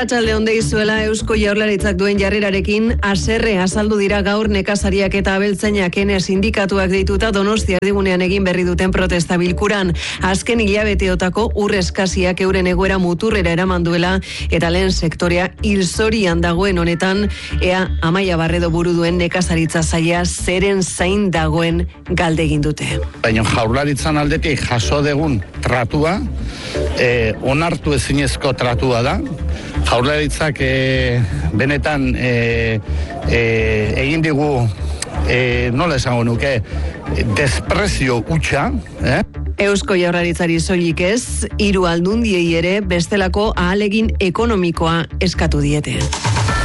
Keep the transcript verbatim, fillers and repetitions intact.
Arratsalde on deizuela. Eusko Jaurlaritzak duen jarrerarekin haserre azaldu dira gaur nekazariak eta abeltzainak ene sindikatuak deituta Donostia erdigunean egin berri duten protesta bilkuran. Azken hilabeteotako ur eskasiak euren egoera muturrera eraman duela eta lehen sektorea hilzorian dagoen honetan, ea Amaia Barredo buru duen nekazaritza saila zeren zain dagoen galde egin dute. Baina Jaurlaritzan aldetik jaso degun tratua, eh, onartu ezinezko tratua da. Jaurlaritzak e, benetan e, e, egin digu, e, nola esango nuke, desprezio hutsa. Eh? Eusko Jaurlaritzari soilik ez, hiru aldundiei ere bestelako ahalegin ekonomikoa eskatu diete.